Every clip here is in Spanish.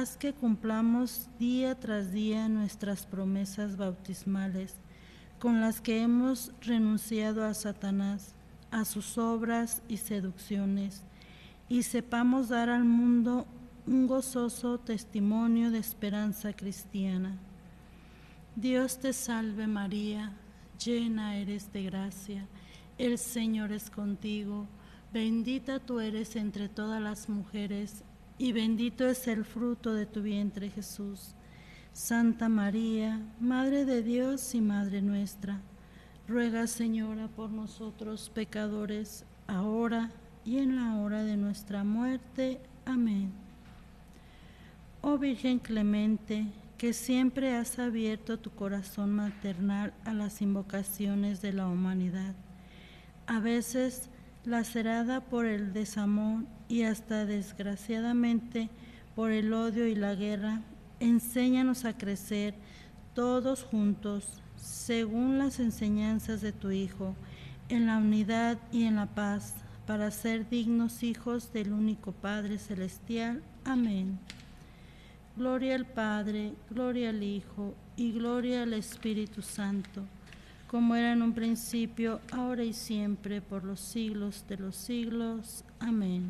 haz que cumplamos día tras día nuestras promesas bautismales, con las que hemos renunciado a Satanás, a sus obras y seducciones, y sepamos dar al mundo un gozoso testimonio de esperanza cristiana. Dios te salve María, llena eres de gracia, el Señor es contigo, bendita tú eres entre todas las mujeres, y bendito es el fruto de tu vientre Jesús. Santa María, Madre de Dios y Madre nuestra, ruega, Señora, por nosotros pecadores, ahora y en la hora de nuestra muerte. Amén. Oh Virgen clemente, que siempre has abierto tu corazón maternal a las invocaciones de la humanidad, a veces lacerada por el desamor y hasta desgraciadamente por el odio y la guerra, enséñanos a crecer todos juntos, según las enseñanzas de tu Hijo, en la unidad y en la paz, para ser dignos hijos del único Padre Celestial. Amén. Gloria al Padre, gloria al Hijo y gloria al Espíritu Santo, como era en un principio, ahora y siempre, por los siglos de los siglos. Amén.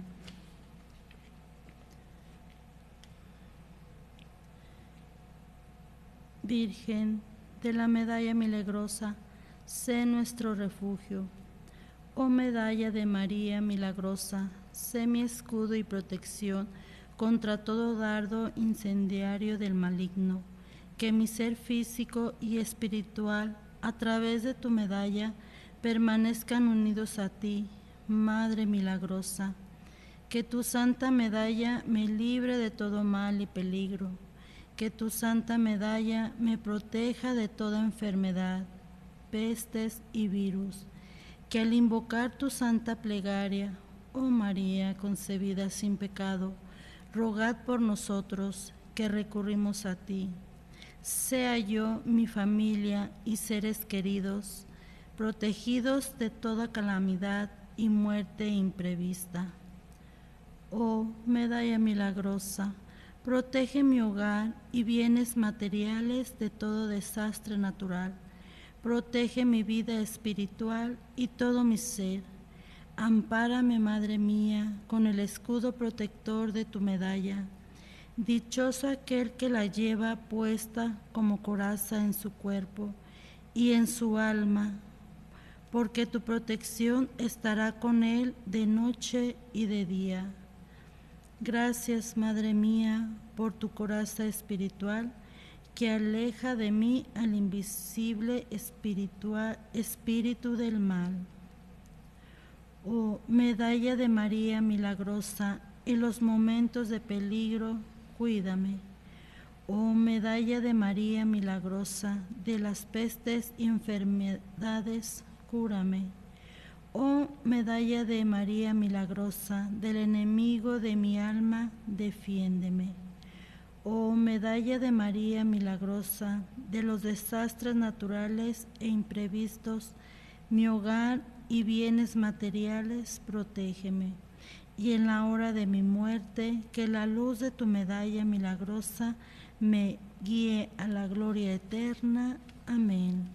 Virgen de la medalla milagrosa, sé nuestro refugio. Oh medalla de María milagrosa, sé mi escudo y protección contra todo dardo incendiario del maligno. Que mi ser físico y espiritual, a través de tu medalla, permanezcan unidos a ti, Madre milagrosa. Que tu santa medalla me libre de todo mal y peligro. Que tu santa medalla me proteja de toda enfermedad, pestes y virus. Que al invocar tu santa plegaria, oh María concebida sin pecado, rogad por nosotros que recurrimos a ti. Sea yo, mi familia y seres queridos, protegidos de toda calamidad y muerte imprevista. Oh medalla milagrosa, protege mi hogar y bienes materiales de todo desastre natural. Protege mi vida espiritual y todo mi ser. Ampárame, Madre mía, con el escudo protector de tu medalla. Dichoso aquel que la lleva puesta como coraza en su cuerpo y en su alma, porque tu protección estará con él de noche y de día. Gracias, Madre mía, por tu coraza espiritual, que aleja de mí al invisible espíritu del mal. Oh medalla de María milagrosa, en los momentos de peligro, cuídame. Oh medalla de María milagrosa, de las pestes y enfermedades, cúrame. Oh medalla de María milagrosa, del enemigo de mi alma, defiéndeme. Oh medalla de María milagrosa, de los desastres naturales e imprevistos, mi hogar y bienes materiales, protégeme. Y en la hora de mi muerte, que la luz de tu medalla milagrosa me guíe a la gloria eterna. Amén.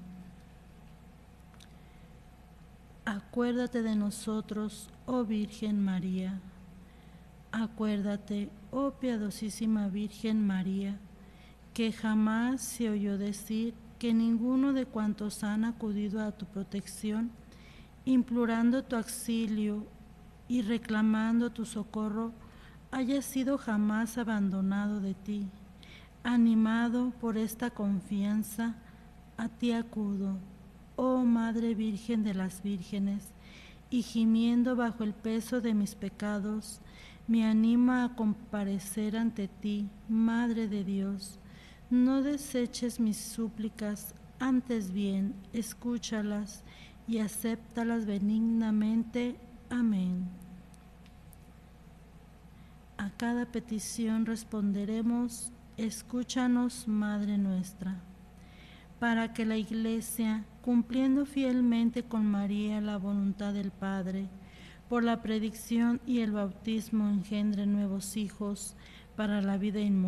Acuérdate de nosotros, oh Virgen María. Acuérdate, oh piadosísima Virgen María, que jamás se oyó decir que ninguno de cuantos han acudido a tu protección, implorando tu auxilio y reclamando tu socorro, haya sido jamás abandonado de ti. Animado por esta confianza, a ti acudo, oh Madre Virgen de las Vírgenes, y gimiendo bajo el peso de mis pecados, me anima a comparecer ante ti, Madre de Dios. No deseches mis súplicas, antes bien, escúchalas y acéptalas benignamente. Amén. A cada petición responderemos: escúchanos, Madre nuestra. Para que la Iglesia, cumpliendo fielmente con María la voluntad del Padre, por la predicción y el bautismo engendre nuevos hijos para la vida inmortal,